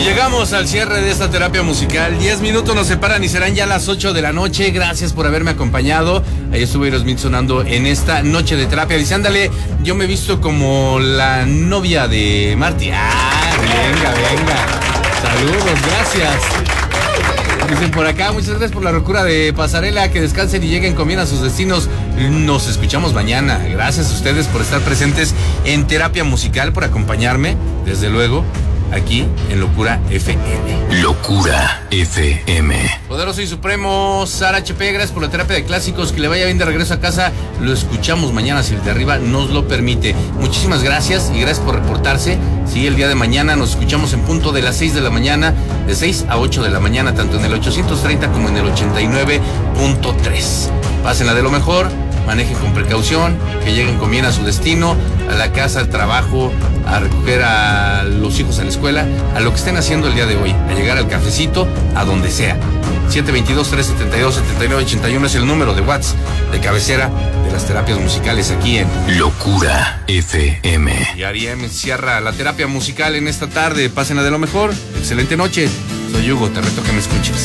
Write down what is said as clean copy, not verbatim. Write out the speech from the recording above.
Llegamos al cierre de esta terapia musical. 10 minutos nos separan y serán ya las 8 de la noche. Gracias por haberme acompañado. Ahí estuvo Aerosmith sonando en esta noche de terapia. Dice, ándale, yo me he visto como la novia de Marty. Venga. Saludos, gracias. Dicen por acá, muchas gracias por la locura de Pasarela. Que descansen y lleguen con bien a sus destinos. Nos escuchamos mañana. Gracias a ustedes por estar presentes en terapia musical, por acompañarme, desde luego, aquí en Locura FM. Locura FM. Poderoso y Supremo, Sara HP, gracias por la terapia de clásicos. Que le vaya bien de regreso a casa. Lo escuchamos mañana si el de arriba nos lo permite. Muchísimas gracias y gracias por reportarse. Sí, el día de mañana nos escuchamos en punto de las 6 de la mañana, de 6 a 8 de la mañana, tanto en el 830 como en el 89.3. Pásenla de lo mejor, manejen con precaución, que lleguen con bien a su destino, a la casa, al trabajo, a recoger a los hijos a la escuela, a lo que estén haciendo el día de hoy, a llegar al cafecito, a donde sea. 722-372-7981 es el número de WhatsApp de cabecera de las terapias musicales aquí en Locura FM. Y Ariem cierra la terapia musical en esta tarde. Pásenla de lo mejor. Excelente noche. Soy Hugo, te reto que me escuches.